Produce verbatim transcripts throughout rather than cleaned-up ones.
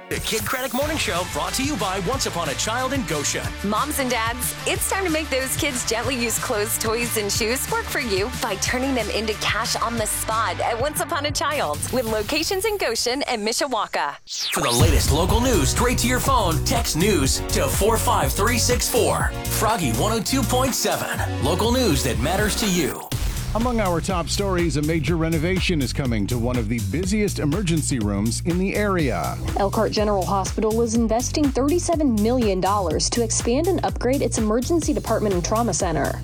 The Kid Craddock Morning Show, brought to you by Once Upon a Child in Goshen. Moms and dads, it's time to make those kids' gently used clothes, toys, and shoes work for you by turning them into cash on the spot at Once Upon a Child, with locations in Goshen and Mishawaka. For the latest local news straight to your phone, text news to four five three six four. Froggy one oh two point seven. Local news that matters to you. Among our top stories, a major renovation is coming to one of the busiest emergency rooms in the area. Elkhart General Hospital is investing thirty-seven million dollars to expand and upgrade its emergency department and trauma center.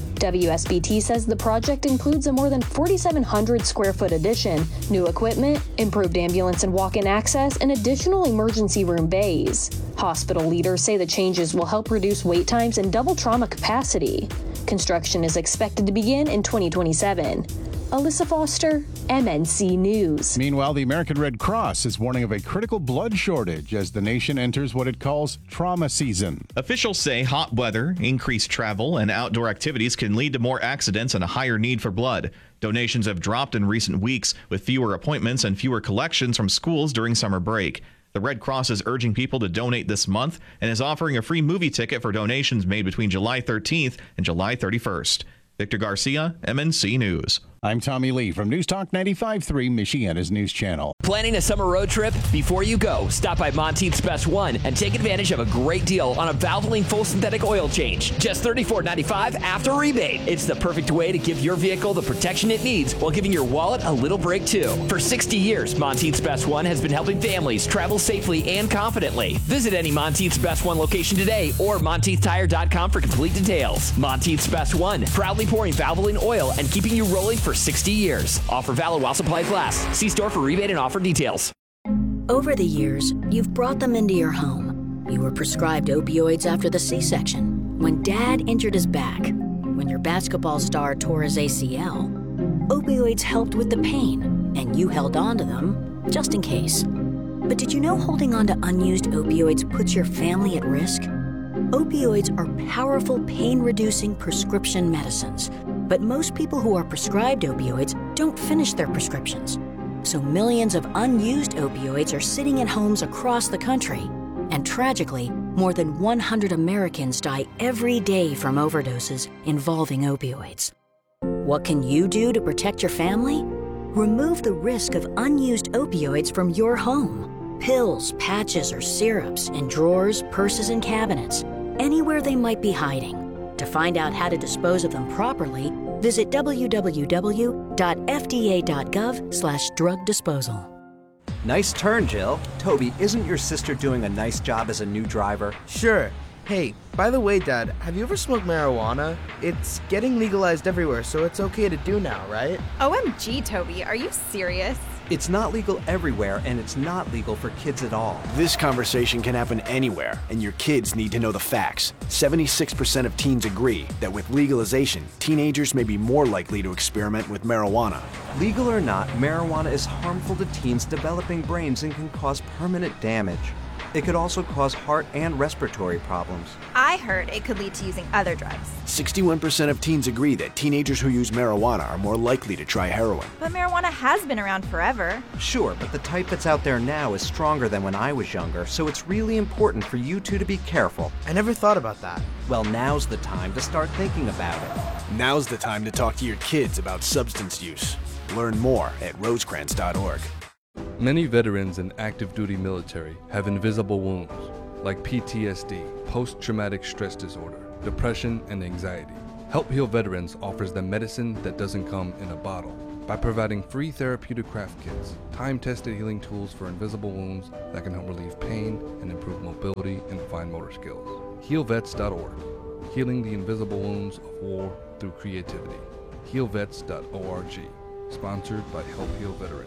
W S B T says the project includes a more than forty-seven hundred square foot addition, new equipment, improved ambulance and walk-in access, and additional emergency room bays. Hospital leaders say the changes will help reduce wait times and double trauma capacity. Construction is expected to begin in twenty twenty-seven. Alyssa Foster, M N C News. Meanwhile, the American Red Cross is warning of a critical blood shortage as the nation enters what it calls trauma season. Officials say hot weather, increased travel, and outdoor activities can lead to more accidents and a higher need for blood. Donations have dropped in recent weeks, with fewer appointments and fewer collections from schools during summer break. The Red Cross is urging people to donate this month and is offering a free movie ticket for donations made between July thirteenth and July thirty-first. Victor Garcia, M N C News. I'm Tommy Lee from News Talk ninety-five point three, Michiana's news channel. Planning a summer road trip? Before you go, stop by Monteith's Best One and take advantage of a great deal on a Valvoline full synthetic oil change. Just thirty-four ninety-five after rebate. It's the perfect way to give your vehicle the protection it needs while giving your wallet a little break too. For sixty years, Monteith's Best One has been helping families travel safely and confidently. Visit any Monteith's Best One location today or monteith tire dot com for complete details. Monteith's Best One, proudly pouring Valvoline oil and keeping you rolling for sixty years. Offer valid while supplies last. See store for rebate and offer details. Over the years, you've brought them into your home. You were prescribed opioids after the C-section, when Dad injured his back, when your basketball star tore his A C L. Opioids helped with the pain, and you held on to them just in case. But did you know holding on to unused opioids puts your family at risk? Opioids are powerful pain-reducing prescription medicines. But most people who are prescribed opioids don't finish their prescriptions. So millions of unused opioids are sitting in homes across the country. And tragically, more than one hundred Americans die every day from overdoses involving opioids. What can you do to protect your family? Remove the risk of unused opioids from your home. Pills, patches, or syrups in drawers, purses, and cabinets, anywhere they might be hiding. To find out how to dispose of them properly, visit w w w dot f d a dot gov slash drug disposal. Nice turn, Jill. Toby, isn't your sister doing a nice job as a new driver? Sure. Hey, by the way, Dad, have you ever smoked marijuana? It's getting legalized everywhere, so it's okay to do now, right? O M G, Toby, are you serious? It's not legal everywhere, and it's not legal for kids at all. This conversation can happen anywhere, and your kids need to know the facts. seventy-six percent of teens agree that with legalization, teenagers may be more likely to experiment with marijuana. Legal or not, marijuana is harmful to teens' developing brains and can cause permanent damage. It could also cause heart and respiratory problems. I heard it could lead to using other drugs. sixty-one percent of teens agree that teenagers who use marijuana are more likely to try heroin. But marijuana has been around forever. Sure, but the type that's out there now is stronger than when I was younger, so it's really important for you two to be careful. I never thought about that. Well, now's the time to start thinking about it. Now's the time to talk to your kids about substance use. Learn more at rosecrans dot org. Many veterans in active duty military have invisible wounds, like P T S D, post-traumatic stress disorder, depression, and anxiety. Help Heal Veterans offers them medicine that doesn't come in a bottle by providing free therapeutic craft kits, time-tested healing tools for invisible wounds that can help relieve pain and improve mobility and fine motor skills. heal vets dot org, healing the invisible wounds of war through creativity. heal vets dot org, sponsored by Help Heal Veterans.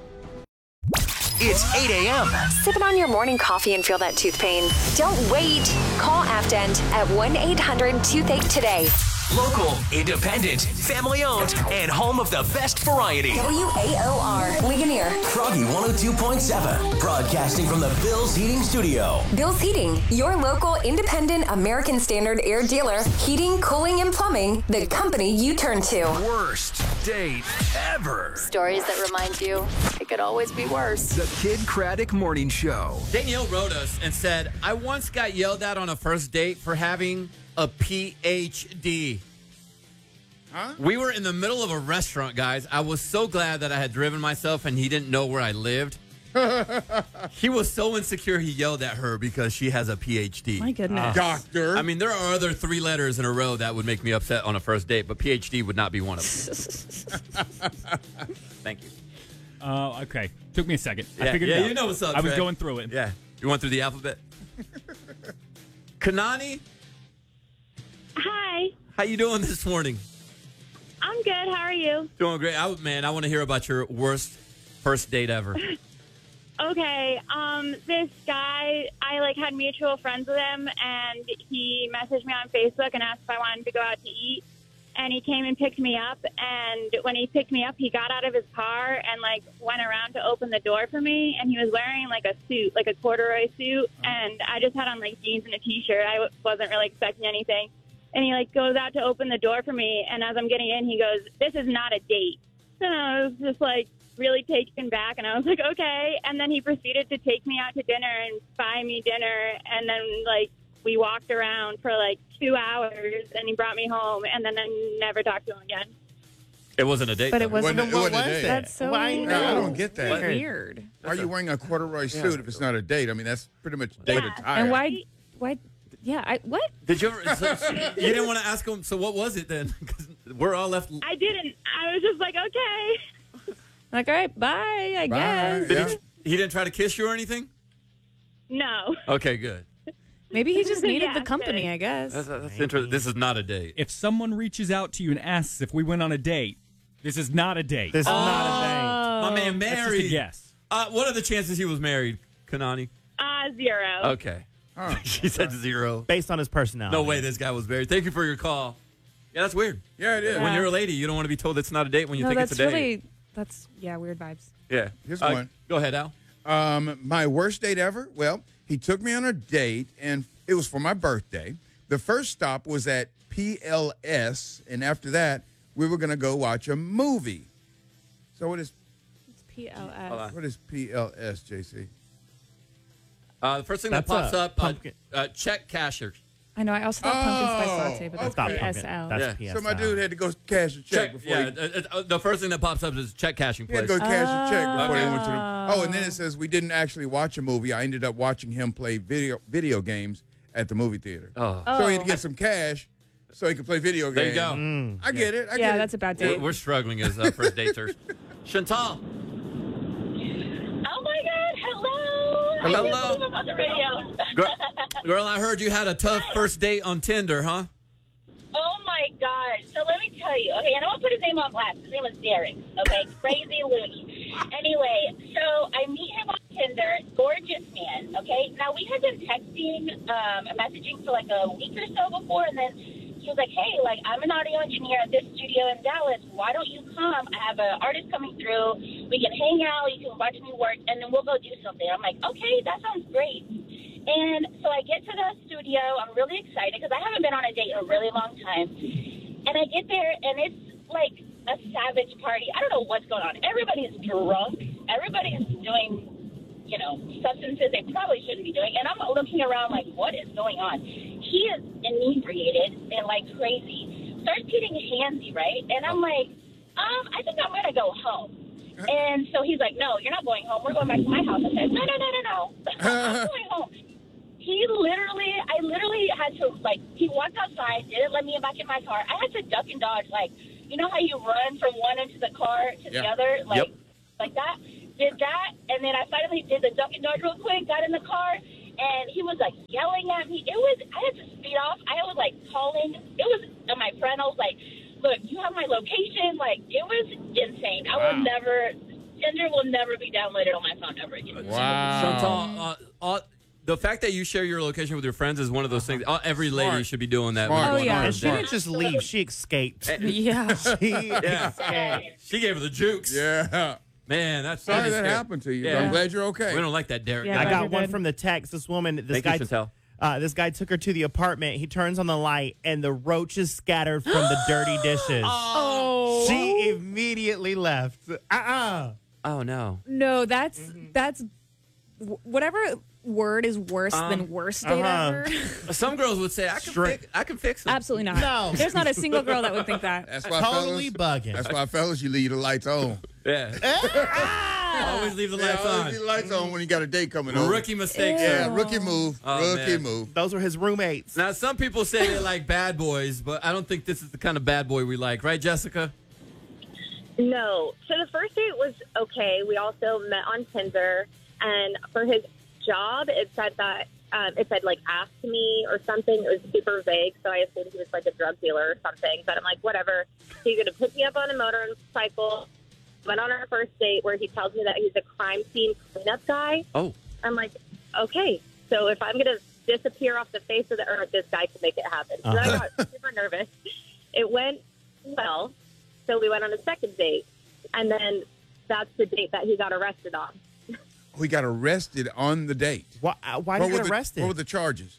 It's eight a.m. Sipping on your morning coffee and feel that tooth pain? Don't wait. Call Afdent at one eight hundred toothache today. Local, independent, family-owned, and home of the best variety. W A O R, Ligonier. Froggy one oh two point seven, broadcasting from the Bill's Heating Studio. Bill's Heating, your local independent American Standard air dealer. Heating, cooling, and plumbing, the company you turn to. Worst. date ever. Stories that remind you it could always be worse. The Kid Craddock Morning Show. Danielle wrote us and said, I once got yelled at on a first date for having a P H D. Huh? We were in the middle of a restaurant, guys. I was so glad that I had driven myself and he didn't know where I lived. He was so insecure he yelled at her because she has a P H D. My goodness. Doctor. I mean, there are other three letters in a row that would make me upset on a first date, but P H D would not be one of them. Thank you. Uh, okay. Took me a second. Yeah, I figured yeah, it out. you know what's up, I was Trey. going through it. Yeah. You went through the alphabet? Kanani, Hi. how you doing this morning? I'm good. How are you? Doing great. I, man, I want to hear about your worst first date ever. Okay. Um, this guy, I like had mutual friends with him, and he messaged me on Facebook and asked if I wanted to go out to eat. And he came and picked me up. And when he picked me up, he got out of his car and like went around to open the door for me. And he was wearing like a suit, like a corduroy suit. And I just had on like jeans and a t-shirt. I w- wasn't really expecting anything. And he like goes out to open the door for me. And as I'm getting in, he goes, "This is not a date." And I was just like really taken back. And I was like, okay. And then he proceeded to take me out to dinner and buy me dinner. And then like we walked around for like two hours and he brought me home. And then I never talked to him again. It wasn't a date. But it though. wasn't, Wasn't- a, it what wasn't a was date. it? That's so Why weird. not? I don't get that. Weird. Why are you wearing a corduroy suit if it's not a date? I mean, that's pretty much date Yeah. attire. And why? Why? Yeah. I what? Did you ever? So, so you didn't want to ask him. So what was it then? Because we're all left. I didn't. I was just like, okay. Like, all right, bye. I Bye. guess. Did he, he didn't try to kiss you or anything? No. Okay, good. Maybe he just needed Yeah, the company. kidding. I guess. That's, that's interesting. This is not a date. If someone reaches out to you and asks if we went on a date, this is not a date. This is Oh, not a thing. My man That's just a married. guess. Uh, what are the chances he was married, Kanani? Uh, zero. Okay. She said zero. Based on his personality. No way this guy was married. Thank you for your call. Yeah, that's weird. Yeah, it is. When you're a lady, you don't want to be told it's not a date when you no, think that's it's a date. really. That's yeah, weird vibes. Yeah. Here's Uh, one. Go ahead, Al. Um, my worst date ever? Well, he took me on a date, and it was for my birthday. The first stop was at P L S, and after that, we were going to go watch a movie. So what is It's P L Hold on. S. what is P L S, J C? Uh, the first thing That's that pops a up, uh, pumpkin. uh, check cashers. I know. I also thought pumpkin spice Oh, latte, but that's that's not P pumpkin. S L. That's Yeah. P S L. So my dude had to go cash a check, Check. before Yeah. he, uh, uh, the first thing that pops up is check cashing he had place. to go cash a check before Okay. they went to the. Oh, and then it says we didn't actually watch a movie. I ended up watching him play video video games at the movie theater. Oh. So he had to get some cash so he could play video There games. you go. Mm. I get it. I Yeah, get it. that's a bad We're, date. we're struggling as uh, first daters. Chantal. Oh my God! Hello. Hello. I can't believe I'm on the radio. Girl, girl, I heard you had a tough first date on Tinder, huh? Oh my God! So let me tell you. Okay, and I won't put his name on blast. His name was Derek. Okay, crazy loony. Anyway, so I meet him on Tinder. Gorgeous man. Okay. Now we had been texting, um, and messaging for like a week or so before, and then he was like, "Hey, like I'm an audio engineer at this studio in Dallas. Why don't you come? I have an artist coming through. We can hang out. You can watch me work, and then we'll go do something." I'm like, "Okay, that sounds great." And so I get to the studio. I'm really excited because I haven't been on a date in a really long time. And I get there, and it's like a savage party. I don't know what's going on. Everybody's drunk. Everybody's doing, you know, substances they probably shouldn't be doing. And I'm looking around like, what is going on? He is inebriated and like crazy. Starts getting handsy, right? And I'm like, um, I think I'm going to go home. And so he's like, no, you're not going home. We're going back to my house. I said, no, no, no, no, no. I'm going home. He literally, I literally had to, like, he walked outside, didn't let me back in my car. I had to duck and dodge, like, you know how you run from one end of the car to the Yeah. other? Like, Yep. like that. Did that, and then I finally did the duck and dodge real quick, got in the car, and he was, like, yelling at me. It was, I had to speed off. I was, like, calling. It was, and my friend, I was like, look, you have my location. Like, it was insane. I Wow. will never, Tinder will never be downloaded on my phone ever again. Chantal, uh, uh, the fact that you share your location with your friends is one of those things. Uh, every lady Smart. should be doing that. Smart. when Oh, they're going yeah. on a And she date. didn't just leave. She escaped. Yeah. She Yeah. escaped. She gave her the jukes. Yeah. Man, that's Sorry is that scary. happened to you. Yeah. I'm glad you're okay. We don't like that, Derek. Yeah. I glad got you're one good. from the text. This woman, this Thank guy, you, Chantal. Uh, this guy took her to the apartment. He turns on the light, and the roaches scattered from the dirty dishes. Oh. She immediately left. Uh-uh. Oh, no. No, that's that's wh- whatever word is worse Um, than worst date uh-huh. ever. Some girls would say, I can, fix, I can fix it. Absolutely not. No. There's not a single girl that would think that. That's why Totally fellas, bugging. That's why fellas, you leave the lights on. Yeah. Always leave the Yeah, lights always on. leave the lights on when you got a date coming over. Rookie mistake. Yeah, sir. rookie move. Oh, rookie man. move. Those were his roommates. Now, some people say they like bad boys, but I don't think this is the kind of bad boy we like. Right, Jessica? No. So the first date was okay. We also met on Tinder, and for his job, it said that um, it said like ask me or something. It was super vague, so I assumed he was like a drug dealer or something. But I'm like, whatever. He's gonna pick me up on a motorcycle. Went on our first date where he tells me that he's a crime scene cleanup guy. Oh. I'm like, okay. So if I'm gonna disappear off the face of the earth, this guy can make it happen. So I got super nervous. It went well. So we went on a second date, and then that's the date that he got arrested on. We got arrested on the date. Why, uh, why what did you were get the- arrested? What were the charges?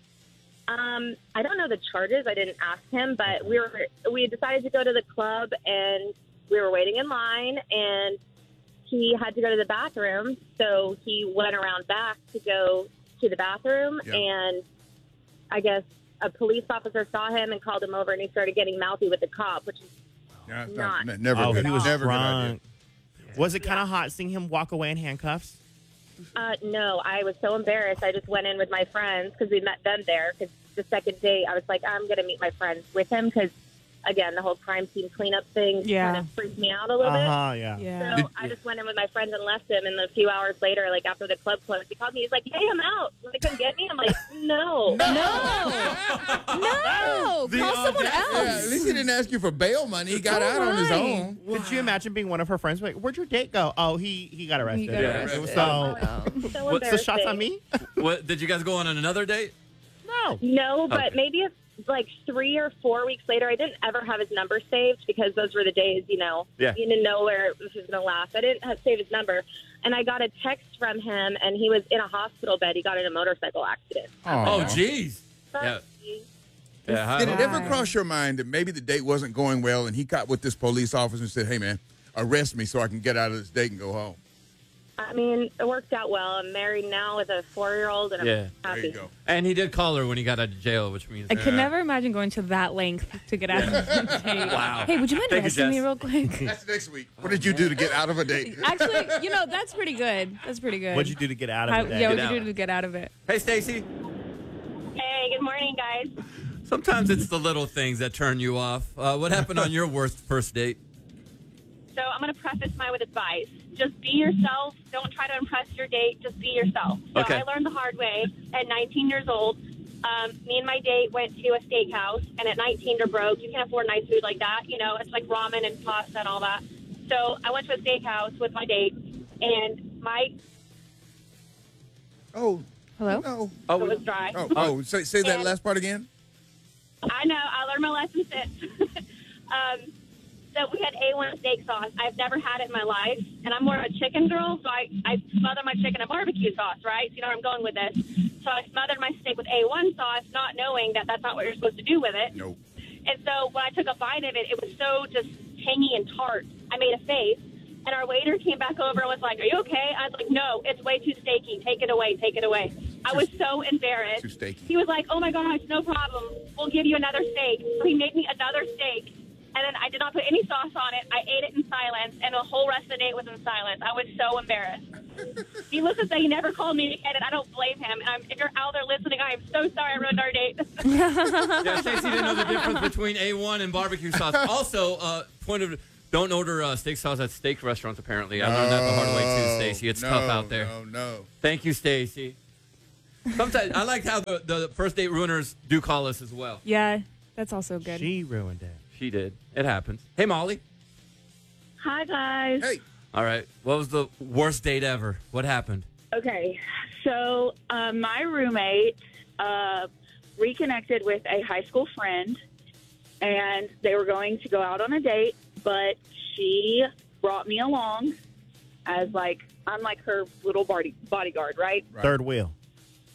Um, I don't know the charges. I didn't ask him, but we were we decided to go to the club, and we were waiting in line, and he had to go to the bathroom, so he went around back to go to the bathroom, Yeah. and I guess a police officer saw him and called him over, and he started getting mouthy with the cop, which is Yeah, it's Not. not, never oh, good. he was never a good idea. drunk. Was it kind of hot seeing him walk away in handcuffs? Uh, no, I was so embarrassed. I just went in with my friends because we met them there. Because the second date, I was like, I'm going to meet my friends with him because, again, the whole crime scene cleanup thing Yeah. kind of freaked me out a little Uh-huh, bit. yeah. Yeah. So I just went in with my friends and left him. And a few hours later, like after the club closed, he called me. He's like, "Hey, I'm out. Want to come get me?" I'm like, "No, No. No. The Call someone audacity. else. Yeah, at least he didn't ask you for bail money. He got out on his own. Could you imagine being one of her friends? Like, where'd your date go? Oh, he he got arrested. He got Yeah. It was So so. so What's the shots on embarrassing. me? What, did you guys go on another date? No. No, but Okay. maybe if, like three or four weeks later, I didn't ever have his number saved because those were the days, you know, Yeah. you didn't know where this was going to last. I didn't have save his number. And I got a text from him, and he was in a hospital bed. He got in a motorcycle accident. Oh, jeez. Yeah. Sorry. Yeah, how- Did it ever Right. cross your mind that maybe the date wasn't going well and he got with this police officer and said, "Hey, man, arrest me so I can get out of this date and go home"? I mean, it worked out well. I'm married now with a four-year-old, and I'm Yeah. happy. There you go. And he did call her when he got out of jail, which means I could never imagine going to that length to get out of a date. Wow. Hey, would you mind Thank you, arresting me Jess. real quick? That's next week. What did you do to get out of a date? Actually, you know, that's pretty good. That's pretty good. What'd you do to get out of How, it? yeah, Get what'd you out. do to get out of it? Hey, Stacy. Hey, good morning, guys. Sometimes it's the little things that turn you off. Uh, what happened on your worst first date? So I'm going to preface mine with advice. Just be yourself. Don't try to impress your date. Just be yourself. So Okay. I learned the hard way at nineteen years old. Um, me and my date went to a steakhouse, and at nineteen, you're broke. You can't afford nice food like that. You know, it's like ramen and pasta and all that. So I went to a steakhouse with my date, and my Oh, Hello? no. it was dry. Oh, oh say, say that And- last part again. I know. I learned my lesson since. um, so we had A one steak sauce. I've never had it in my life, and I'm more of a chicken girl, so I, I smother my chicken in barbecue sauce, right? So you know where I'm going with this. So I smothered my steak with A one sauce, not knowing that that's not what you're supposed to do with it. Nope. And so when I took a bite of it, it was so just tangy and tart. I made a face, and our waiter came back over and was like, "Are you okay?" I was like, "No, it's way too steaky. Take it away. Take it away." I was so embarrassed. Too steaky. He was like, "Oh my gosh, no problem. We'll give you another steak." So he made me another steak, and then I did not put any sauce on it. I ate it in silence, and the whole rest of the date was in silence. I was so embarrassed. Needless to say, he never called me again, and I don't blame him. And I'm, if you're out there listening, I am so sorry I ruined our date. Yeah, Stacey didn't know the difference between A one and barbecue sauce. Also, uh, point of don't order uh, steak sauce at steak restaurants. Apparently, I learned that the hard way too, Stacey. It's no, tough out there. No, no. Thank you, Stacey. Sometimes I like how the, the first date ruiners do call us as well. Yeah, that's also good. She ruined it. She did. It happens. Hey, Molly. Hi, guys. Hey. All right. What was the worst date ever? What happened? Okay, so uh, my roommate uh, reconnected with a high school friend, and they were going to go out on a date, but she brought me along as like I'm like her little body bodyguard, right? Third wheel.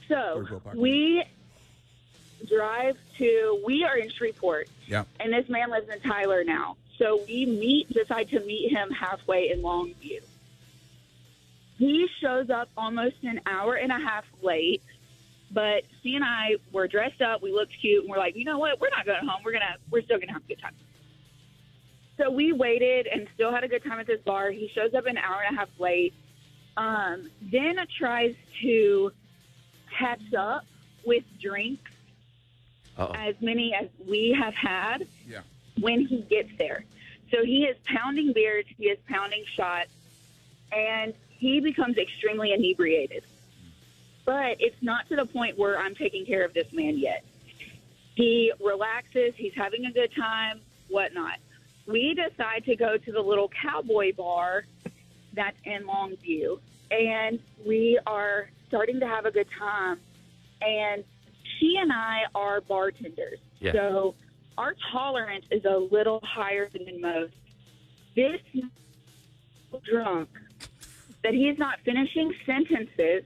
So we drive to, we are in Shreveport, Yeah. and this man lives in Tyler now. So we meet, decide to meet him halfway in Longview. He shows up almost an hour and a half late, but he and I were dressed up, we looked cute, and we're like, you know what, we're not going home, we're gonna, we're still gonna have a good time. So we waited and still had a good time at this bar. He shows up an hour and a half late, um, then tries to catch up with drinks, Uh-oh. as many as we have had Yeah. when he gets there. So he is pounding beers, he is pounding shots, and he becomes extremely inebriated. But it's not to the point where I'm taking care of this man yet. He relaxes, he's having a good time, whatnot. We decide to go to the little cowboy bar that's in Longview, and we are starting to have a good time. And she and I are bartenders, Yeah. so our tolerance is a little higher than most. This drunk that he's not finishing sentences.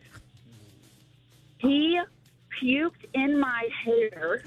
He puked in my hair.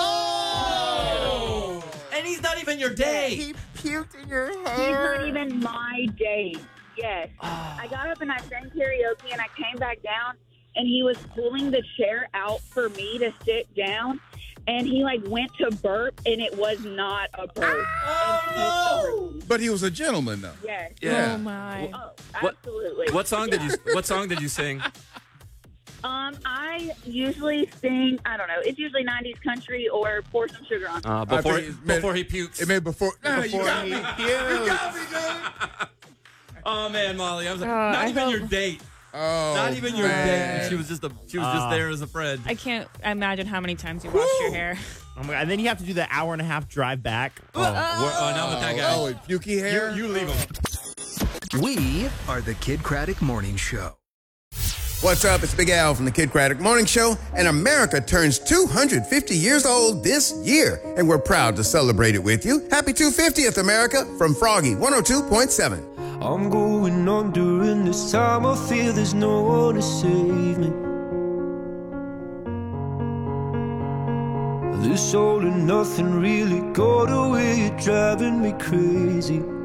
No! And he's not even your date. He puked in your He's hair. not even my date. Yes. I got up and I sang karaoke and I came back down and he was pulling the chair out for me to sit down. And he like went to burp and it was not a burp. Oh, no! But he was a gentleman, though. Yes. Yeah. Oh my. Oh, What- absolutely. What song did you What song did you sing? Um, I usually sing, I don't know, it's usually nineties country or Pour Some Sugar On. Uh, I before think it's made- before he pukes. It made before. Nah, you Before got he me. pukes. You got me, dude. Oh man, Molly, I was like, Uh, not I even hope- your date. Oh, Not even your man. date. She was just a she was just Ah. there as a friend. I can't imagine how many times you washed your hair. Oh my God. And then you have to do the hour and a half drive back. Oh, we're- oh, not with that guy. Oh, with pukey hair. You, you leave him. We are the Kid Craddock Morning Show. What's up? It's Big Al from the Kid Craddock Morning Show, and America turns two hundred fifty years old this year, and we're proud to celebrate it with you. Happy two hundred fiftieth, America, from Froggy one oh two point seven. I'm going on during this time. I feel there's no one to save me. This all and nothing really got away, you're driving me crazy.